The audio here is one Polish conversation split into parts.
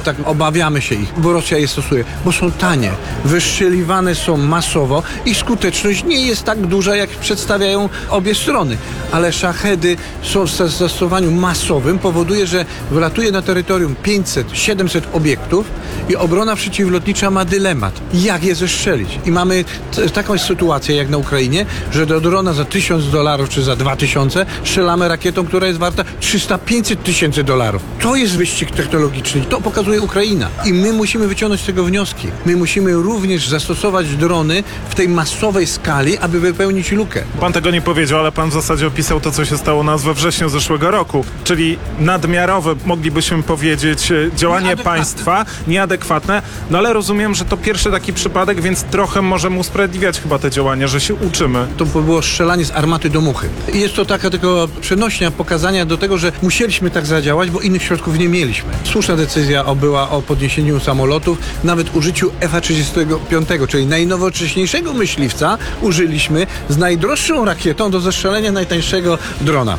tak obawiamy się ich, bo Rosja je stosuje, bo są tanie, wystrzeliwane są masowo i skuteczność nie jest tak duża, jak przedstawiają obie strony. Ale szachedy są w zastosowaniu masowym, powoduje, że wlatuje na terytorium 500-700 obiektów i obrona przeciwlotnicza ma dylemat, jak je zestrzelić. I mamy taką sytuację jak na Ukrainie, że do drona za $1000 czy za 2000 strzelamy rakietą, która jest warta 300-500 tysięcy dolarów. To jest wyścig technologiczny. To pokazuje Ukraina. I my musimy wyciągnąć z tego wnioski. My musimy również zastosować drony w tej masowej skali, aby wypełnić lukę. Pan tego nie powiedział, ale pan w zasadzie opisał to, co się stało u nas we wrześniu zeszłego roku. Czyli nadmiarowe, moglibyśmy powiedzieć, działanie państwa, nieadekwatne. No ale rozumiem, że to pierwszy taki przypadek, więc trochę możemy usprawiedliwiać chyba te działania, że się uczymy. To było strzelanie z armaty do muchy. I jest to taka tylko przenośnia pokazania do tego, że musieliśmy tak zadziałać, bo innych środków nie mieliśmy. Słuszna decyzja była o podniesieniu samolotów, nawet użyciu F-35, czyli najnowocześniejszego myśliwca użyliśmy z najdroższą rakietą do zestrzelenia najtańszego drona.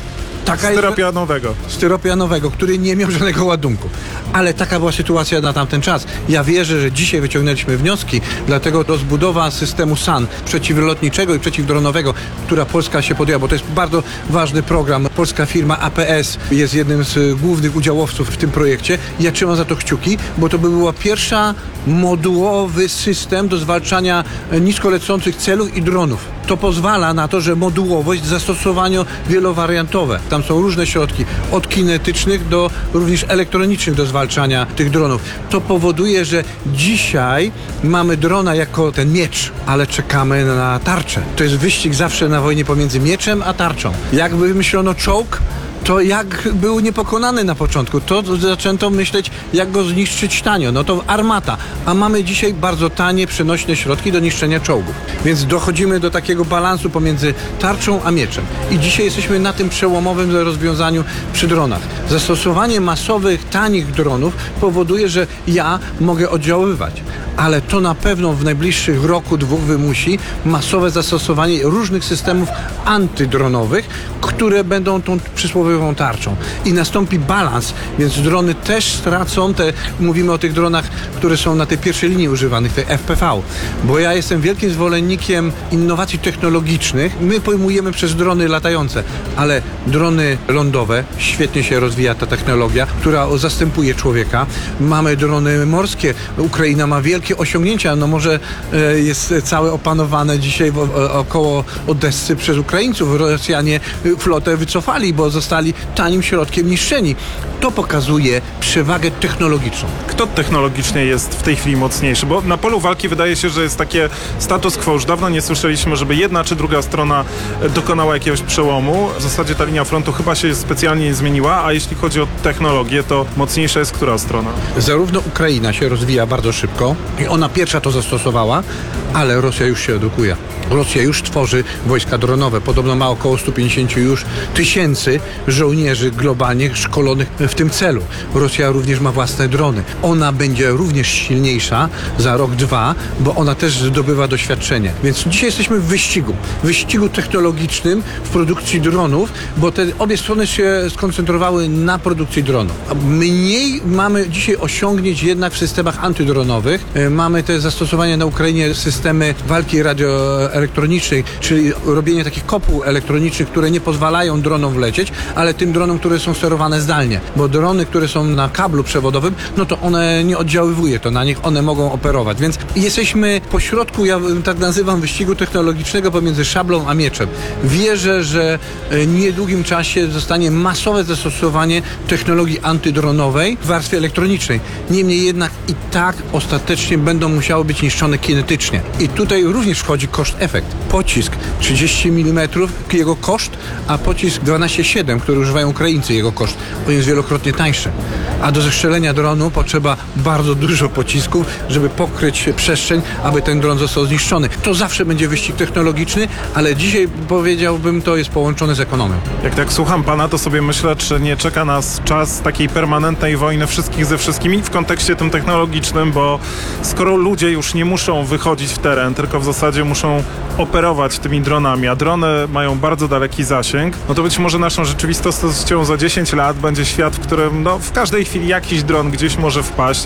Styropianowego, który nie miał żadnego ładunku. Ale taka była sytuacja na tamten czas. Ja wierzę, że dzisiaj wyciągnęliśmy wnioski, dlatego rozbudowa systemu SAN przeciwlotniczego i przeciwdronowego, która Polska się podjęła, bo to jest bardzo ważny program. Polska firma APS jest jednym z głównych udziałowców w tym projekcie. Ja trzymam za to kciuki, bo to by była pierwsza modułowy system do zwalczania nisko lecących celów i dronów. To pozwala na to, że modułowość, zastosowanie wielowariantowe. Tam są różne środki, od kinetycznych do również elektronicznych do zwalczania tych dronów. To powoduje, że dzisiaj mamy drona jako ten miecz, ale czekamy na tarczę. To jest wyścig zawsze na wojnie pomiędzy mieczem a tarczą. Jak wymyślono czołg, to jak był niepokonany na początku, to zaczęto myśleć, jak go zniszczyć tanio. No to armata. A mamy dzisiaj bardzo tanie, przenośne środki do niszczenia czołgów. Więc dochodzimy do takiego balansu pomiędzy tarczą a mieczem. I dzisiaj jesteśmy na tym przełomowym rozwiązaniu przy dronach. Zastosowanie masowych, tanich dronów powoduje, że ja mogę oddziaływać. Ale to na pewno w najbliższych roku, dwóch wymusi masowe zastosowanie różnych systemów antydronowych, które będą tą przysłowiową tarczą. I nastąpi balans, więc drony też stracą mówimy o tych dronach, które są na tej pierwszej linii używanych, tej FPV. Bo ja jestem wielkim zwolennikiem innowacji technologicznych. My pojmujemy przez drony latające, ale drony lądowe, świetnie się rozwija ta technologia, która zastępuje człowieka. Mamy drony morskie. Ukraina ma wielkie osiągnięcia. No może jest całe opanowane dzisiaj około Odessy przez Ukraińców. Rosjanie flotę wycofali, bo zostali tanim środkiem niszczeni. To pokazuje przewagę technologiczną. Kto technologicznie jest w tej chwili mocniejszy? Bo na polu walki wydaje się, że jest takie status quo. Już dawno nie słyszeliśmy, żeby jedna czy druga strona dokonała jakiegoś przełomu. W zasadzie ta linia frontu chyba się specjalnie nie zmieniła, a jeśli chodzi o technologię, to mocniejsza jest która strona? Zarówno Ukraina się rozwija bardzo szybko i ona pierwsza to zastosowała, ale Rosja już się edukuje. Rosja już tworzy wojska dronowe. Podobno ma około 150 już tysięcy żołnierzy globalnie szkolonych w tym celu. Rosja również ma własne drony. Ona będzie również silniejsza za rok, dwa, bo ona też zdobywa doświadczenie. Więc dzisiaj jesteśmy w wyścigu technologicznym w produkcji dronów, bo te obie strony się skoncentrowały na produkcji dronów. Mniej mamy dzisiaj osiągnięć jednak w systemach antydronowych. Mamy te zastosowania na Ukrainie, systemy walki radioelektronicznej, czyli robienie takich kopuł elektronicznych, które nie pozwalają dronom wlecieć, ale tym dronom, które są sterowane zdalnie. Bo drony, które są na kablu przewodowym, no to one nie oddziaływuje to na nich, one mogą operować. Więc jesteśmy pośrodku, ja tak nazywam, wyścigu technologicznego pomiędzy szablą a mieczem. Wierzę, że w niedługim czasie zostanie masowe zastosowanie technologii antydronowej w warstwie elektronicznej. Niemniej jednak i tak ostatecznie będą musiały być niszczone kinetycznie. I tutaj również wchodzi koszt-efekt. Pocisk 30 mm, jego koszt, a pocisk 12,7, który używają Ukraińcy, jego koszt. On jest wielokrotnie tańszy. A do zestrzelenia dronu potrzeba bardzo dużo pocisków, żeby pokryć przestrzeń, aby ten dron został zniszczony. To zawsze będzie wyścig technologiczny, ale dzisiaj powiedziałbym, to jest połączone z ekonomią. Jak tak słucham pana, to sobie myślę, czy nie czeka nas czas takiej permanentnej wojny wszystkich ze wszystkimi w kontekście tym technologicznym, bo skoro ludzie już nie muszą wychodzić w teren, tylko w zasadzie muszą operować tymi dronami, a drony mają bardzo daleki zasięg, no to być może naszą rzeczywistością za 10 lat będzie świat, w którym w każdej chwili jakiś dron gdzieś może wpaść.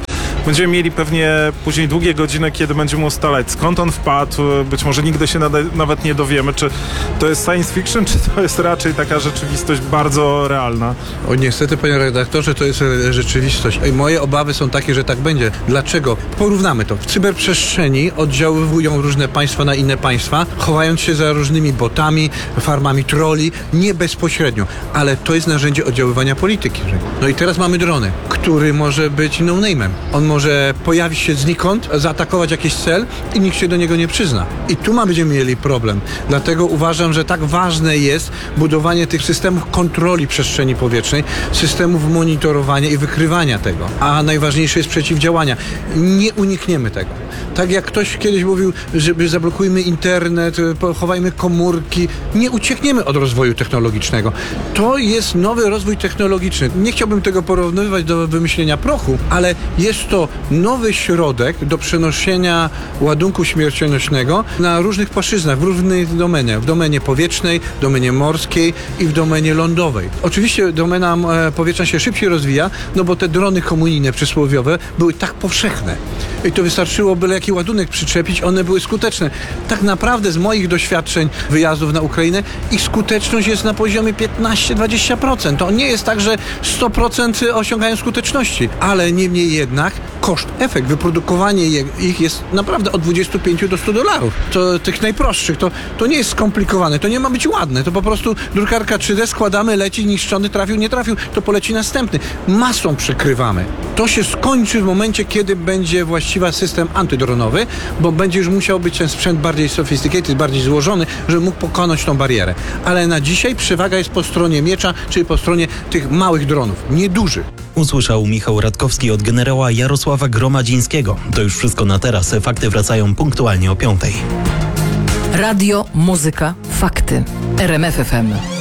Będziemy mieli pewnie później długie godziny, kiedy będziemy ustalać, skąd on wpadł. Być może nigdy się nawet nie dowiemy, czy to jest science fiction, czy to jest raczej taka rzeczywistość bardzo realna. O, niestety, panie redaktorze, to jest rzeczywistość. I moje obawy są takie, że tak będzie. Dlaczego? Porównamy to. W cyberprzestrzeni oddziaływują różne państwa na inne państwa, chowając się za różnymi botami, farmami trolli, nie bezpośrednio, ale to jest narzędzie oddziaływania polityki. No i teraz mamy drony, który może być no-name'em. On może pojawić się znikąd, zaatakować jakiś cel i nikt się do niego nie przyzna. I tu będziemy mieli problem. Dlatego uważam, że tak ważne jest budowanie tych systemów kontroli przestrzeni powietrznej, systemów monitorowania i wykrywania tego. A najważniejsze jest przeciwdziałania. Nie unikniemy tego. Tak jak ktoś kiedyś mówił, żeby zablokujmy internet, chowajmy komórki. Nie uciekniemy od rozwoju technologicznego. To jest nowy rozwój technologiczny. Nie chciałbym tego porównywać do wymyślenia prochu, ale jest to nowy środek do przenoszenia ładunku śmiercionośnego na różnych płaszczyznach, w różnych domeniach. W domenie powietrznej, w domenie morskiej i w domenie lądowej. Oczywiście domena powietrzna się szybciej rozwija, no bo te drony komunijne przysłowiowe były tak powszechne. I to wystarczyło byle jaki ładunek przyczepić, one były skuteczne. Tak naprawdę z moich doświadczeń wyjazdów na Ukrainę ich skuteczność jest na poziomie 15-20%. To nie jest tak, że 100% osiągają skuteczności, ale niemniej jednak koszt-efekt, wyprodukowanie ich jest naprawdę od 25 do $100. To tych najprostszych, to nie jest skomplikowane, to nie ma być ładne, to po prostu drukarka 3D składamy, leci, niszczony, trafił, nie trafił, to poleci następny. Masą przykrywamy. To się skończy w momencie, kiedy będzie właściwy system antydronowy, bo będzie już musiał być ten sprzęt bardziej sophisticated, bardziej złożony, żeby mógł pokonać tą barierę. Ale na dzisiaj przewaga jest po stronie miecza, czyli po stronie tych małych dronów, niedużych. Usłyszał Michał Radkowski od generała Jarosława Gromadzińskiego. To już wszystko na teraz. Fakty wracają punktualnie o 5:00. Radio, muzyka, fakty. RMF FM.